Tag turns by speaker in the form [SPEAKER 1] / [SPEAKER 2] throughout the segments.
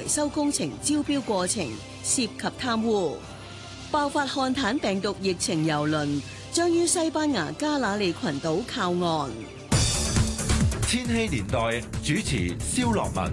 [SPEAKER 1] 修工程招標過程涉及貪污。爆發漢坦病毒疫情郵輪將於西班牙加那利群島靠岸。
[SPEAKER 2] 千禧年代主持蕭樂文。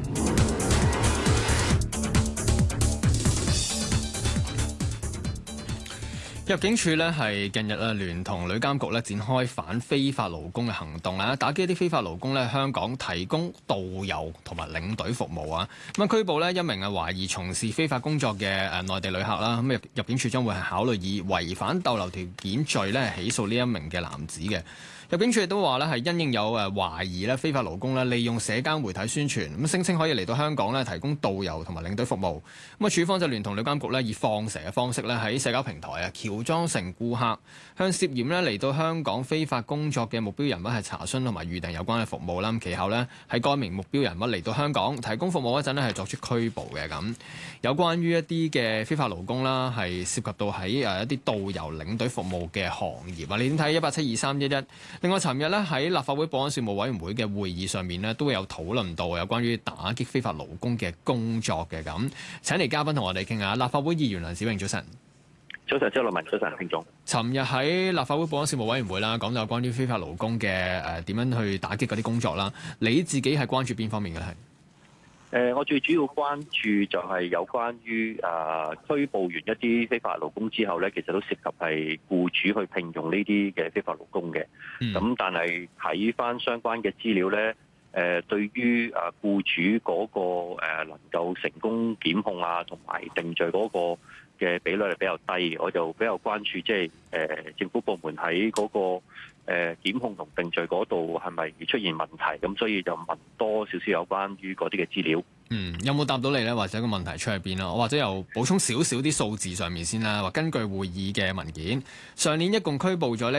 [SPEAKER 3] 入境處咧係近日聯同旅監局展開反非法勞工嘅行動啊，打擊一啲非法勞工香港提供導遊同埋領隊服務啊。咁拘捕一名懷疑從事非法工作嘅內地旅客啦。咁入境處將會係考慮以違反逗留條件罪起訴呢一名嘅男子嘅。入境處亦都話係因應有懷疑非法勞工利用社交媒體宣傳，咁聲稱可以嚟到香港提供導遊同埋領隊服務。咁處方就聯同旅監局以放蛇嘅方式喺社交平台喬裝成顧客，向涉嫌嚟到香港非法工作嘅目標人物係查詢同埋預訂有關嘅服務啦。其後喺該名目標人物嚟到香港提供服務嗰陣係作出拘捕嘅。咁有關於一啲嘅非法勞工啦，係涉及到喺一啲導遊領隊服務嘅行業啊。你點睇？1872311。另外，尋日喺立法會保安事務委員會嘅會議上面都有討論到有關於打擊非法勞工嘅工作嘅。咁請嚟嘉賓同我哋傾下。立法會議員梁子穎，早晨。
[SPEAKER 4] 早晨，周樂文，早晨，聽眾。
[SPEAKER 3] 尋日喺立法會保安事務委員會啦，講到有關於非法勞工嘅點樣去打擊嗰啲工作啦。你自己係關注邊方面嘅係？
[SPEAKER 4] 我最主要關注就係有關於拘捕完一啲非法勞工之後咧，其實都涉及係僱主去聘用呢啲嘅非法勞工嘅。咁但係睇翻相關嘅資料咧，對於僱主嗰個能夠成功檢控啊，同埋定罪嗰個嘅比率係比較低，我就比較關注即係政府部門喺嗰個檢控同定罪嗰度係咪出現問題，咁所以就問多少少有關於嗰啲嘅資料。
[SPEAKER 3] 有冇答到你咧？或者個問題出喺邊啦？我或者又補充少少啲數字上面先啦。話根據會議嘅文件，上年一共拘捕咗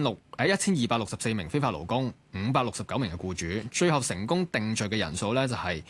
[SPEAKER 3] 1264名非法勞工，569名嘅僱主，最後成功定罪嘅人數咧就係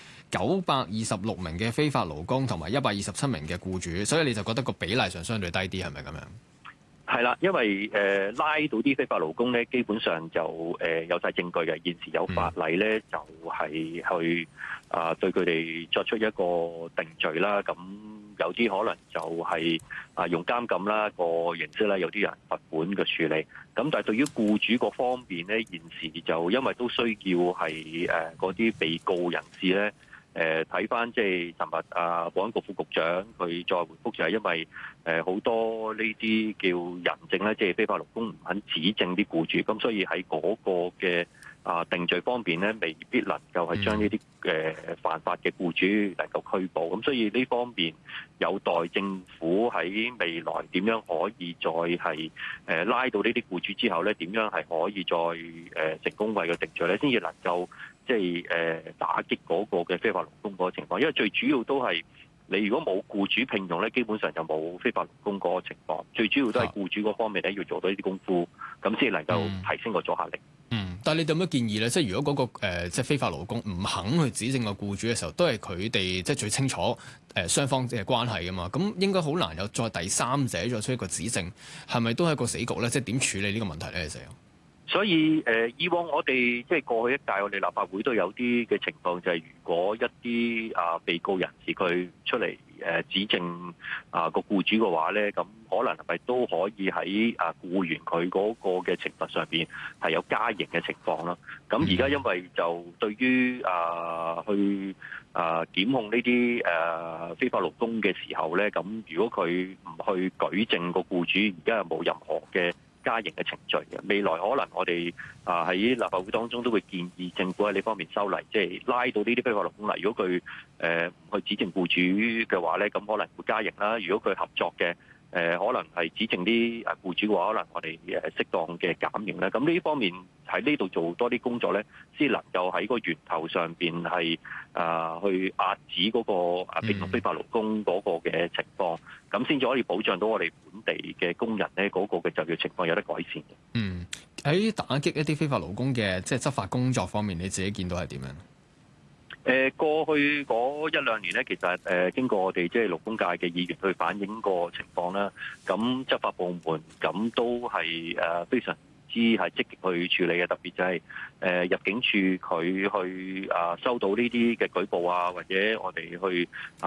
[SPEAKER 3] 926名嘅非法勞工同埋127名嘅僱主，所以你就覺得個比例上相對低啲，係咪咁樣？
[SPEAKER 4] 係啦，因為拉到啲非法勞工咧，基本上就有晒證據嘅。現時有法例咧，就係去對佢哋作出一個定罪啦。咁有啲可能就係用監禁啦個形式啦，有啲人罰款嘅處理。咁但係對於僱主嗰方面咧，現時就因為都需要係嗰啲被告人士咧。睇翻即係尋日保安局副局長佢再回覆就係因為好多呢啲叫人證咧，即係非法勞工唔肯指證啲僱主，咁所以喺嗰個嘅定罪方面咧，未必能夠係將呢啲犯法嘅僱主能夠拘捕，咁所以呢方面有待政府喺未來點樣可以再係拉到呢啲僱主之後咧，點樣係可以再成功為佢定罪咧，先至能夠即係打擊嗰個嘅非法勞工嗰個情況，因為最主要都係你如果冇僱主聘用咧，基本上就冇非法勞工嗰個情況。最主要都係僱主嗰方面咧要做到呢啲功夫，咁先能夠提升個阻嚇力。
[SPEAKER 3] 但係你有咩建議咧？即係如果嗰個即係非法勞工唔肯去指證個僱主嘅時候，都係佢哋即係最清楚雙方嘅關係噶嘛？咁應該好難有再第三者作出一個指證，係咪都係一個死局咧？即係點處理呢個問題咧？其實？
[SPEAKER 4] 所以以往我哋即係過去一屆，我哋立法會都有啲嘅情況，就係如果一啲被告人士佢出嚟指證個僱主嘅話咧，咁可能係咪都可以喺僱員佢嗰個嘅懲罰上邊係有加刑嘅情況啦？咁而家因為就對於去檢控呢啲非法勞工嘅時候咧，咁如果佢唔去舉證個僱主，而家又冇任何嘅加刑嘅程序嘅，未來可能我哋喺立法會當中都會建議政府喺呢方面修例，即係拉到呢啲非法勞工嚟。如果佢唔去指證僱主嘅話咧，咁可能會加刑啦。如果佢合作嘅，可能係指證啲僱主嘅話，可能我哋適當嘅減刑咧。咁呢方面喺呢度做多啲工作咧，先能夠喺個源頭上邊係去壓止嗰個聘用非法勞工嗰個嘅情況，咁先至可以保障到我哋本地嘅工人咧嗰個嘅就業情況有得改善嘅。
[SPEAKER 3] 喺打擊一啲非法勞工嘅即係執法工作方面，你自己見到係點樣？
[SPEAKER 4] 過去嗰1、2年咧，其實經過我哋即係勞工界嘅議員去反映個情況啦，咁執法部門咁都係非常之係積極去處理嘅，特別就係入境處佢去收到呢啲嘅舉報啊，或者我哋去